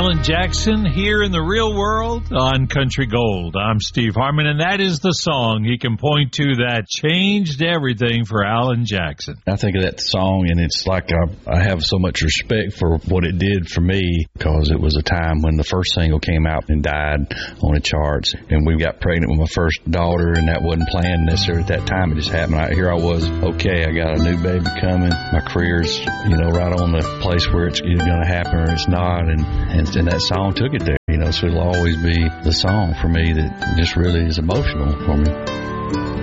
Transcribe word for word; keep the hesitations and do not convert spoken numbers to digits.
Alan Jackson here in the real world on Country Gold. I'm Steve Harmon, and that is the song he can point to that changed everything for Alan Jackson. I think of that song, and it's like I, I have so much respect for what it did for me, because it was a time when the first single came out and died on the charts, and we got pregnant with my first daughter, and that wasn't planned necessarily at that time. It just happened. I, here I was, okay, I got a new baby coming. My career's, you know, right on the place where it's either going to happen or it's not, and, and and that song took it there. You know, so it'll always be the song for me that just really is emotional for me.